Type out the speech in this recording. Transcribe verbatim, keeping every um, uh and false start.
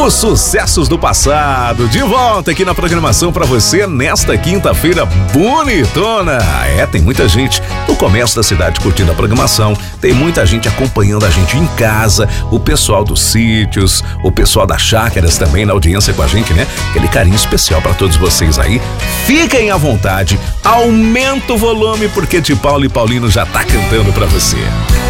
Os sucessos do passado, de volta aqui na programação pra você nesta quinta-feira bonitona. É, tem muita gente no comércio da cidade curtindo a programação, tem muita gente acompanhando a gente em casa, o pessoal dos sítios, o pessoal das chácaras também na audiência com a gente, né? Aquele carinho especial pra todos vocês aí. Fiquem à vontade, aumenta o volume porque de Paulo e Paulino já tá cantando pra você.